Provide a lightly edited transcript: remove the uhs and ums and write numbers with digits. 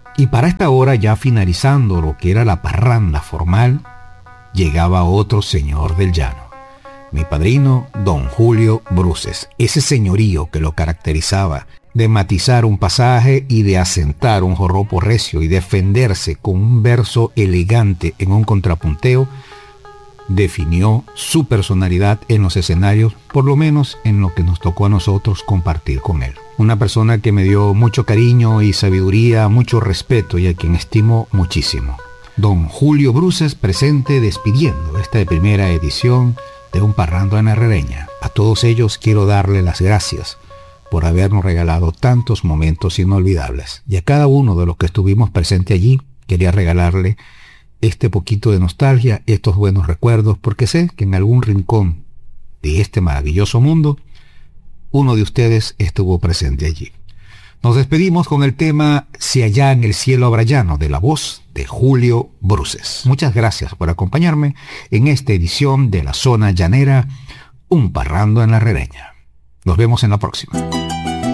Y para esta hora, ya finalizando lo que era la parranda formal, llegaba otro señor del llano, mi padrino don Julio Bruces. Ese señorío que lo caracterizaba de matizar un pasaje y de asentar un joropo recio y defenderse con un verso elegante en un contrapunteo, definió su personalidad en los escenarios, por lo menos en lo que nos tocó a nosotros compartir con él. Una persona que me dio mucho cariño y sabiduría, mucho respeto y a quien estimo muchísimo. Don Julio Bruces presente despidiendo esta primera edición de Un Parrando en la Herrereña. A todos ellos quiero darle las gracias por habernos regalado tantos momentos inolvidables. Y a cada uno de los que estuvimos presente allí, quería regalarle este poquito de nostalgia, estos buenos recuerdos, porque sé que en algún rincón de este maravilloso mundo, uno de ustedes estuvo presente allí. Nos despedimos con el tema Si allá en el cielo habrá llano, de la voz de Julio Bruces. Muchas gracias por acompañarme en esta edición de La Zona Llanera, Un Parrando en la Herrereña. Nos vemos en la próxima.